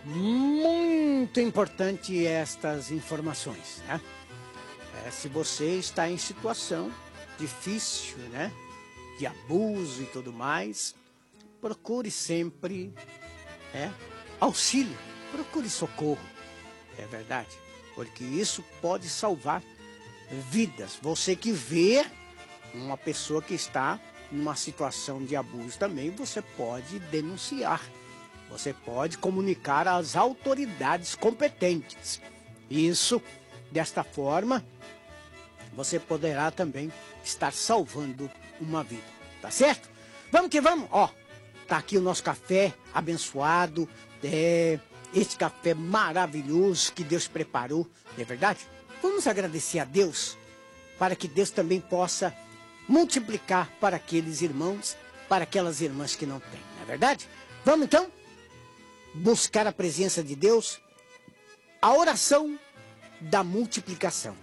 Muito importante estas informações, né? Se você está em situação difícil, né? De abuso e tudo mais, procure sempre auxílio, procure socorro, é verdade, porque isso pode salvar vidas. Você que vê uma pessoa que está numa situação de abuso também, você pode denunciar, você pode comunicar às autoridades competentes. Isso, desta forma, você poderá também estar salvando uma vida, tá certo? Vamos que vamos, ó, tá aqui o nosso café abençoado, este café maravilhoso que Deus preparou, não é verdade? Vamos agradecer a Deus, para que Deus também possa multiplicar para aqueles irmãos, para aquelas irmãs que não têm, não é verdade? Vamos então buscar a presença de Deus, a oração da multiplicação.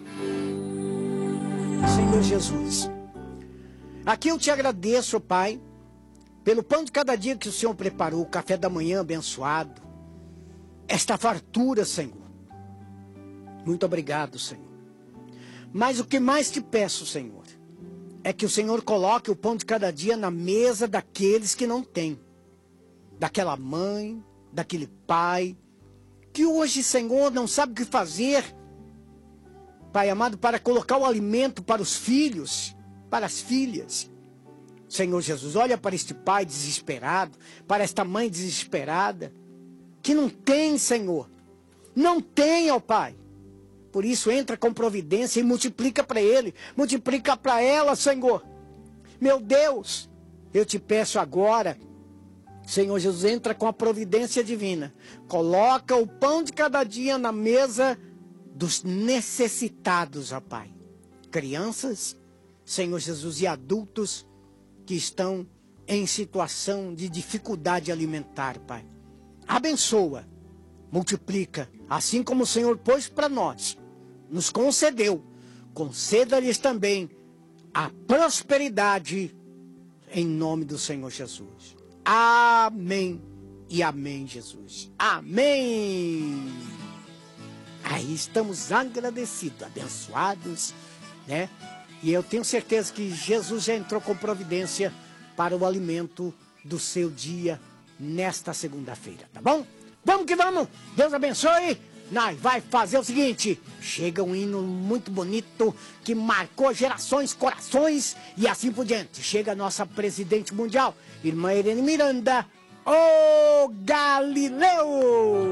Senhor Jesus, aqui eu te agradeço, Pai, pelo pão de cada dia que o Senhor preparou, o café da manhã abençoado, esta fartura, Senhor. Muito obrigado, Senhor. Mas o que mais te peço, Senhor, é que o Senhor coloque o pão de cada dia na mesa daqueles que não têm. Daquela mãe, daquele pai, que hoje, Senhor, não sabe o que fazer, Pai amado, para colocar o alimento para os filhos, para as filhas. Senhor Jesus, olha para este pai desesperado, para esta mãe desesperada, que não tem, Senhor, não tem, ó Pai. Por isso, entra com providência e multiplica para ele, multiplica para ela, Senhor. Meu Deus, eu te peço agora, Senhor Jesus, entra com a providência divina. Coloca o pão de cada dia na mesa dos necessitados, ó Pai. Crianças, Senhor Jesus, e adultos que estão em situação de dificuldade alimentar, Pai. Abençoa, multiplica, assim como o Senhor pôs para nós, nos concedeu, conceda-lhes também a prosperidade em nome do Senhor Jesus. Amém e amém, Jesus. Amém. Aí estamos agradecidos, abençoados, né? E eu tenho certeza que Jesus já entrou com providência para o alimento do seu dia nesta segunda-feira, tá bom? Vamos que vamos! Deus abençoe! Nós vai fazer o seguinte, chega um hino muito bonito que marcou gerações, corações e assim por diante. Chega a nossa presidente mundial, irmã Irene Miranda, o Galileu!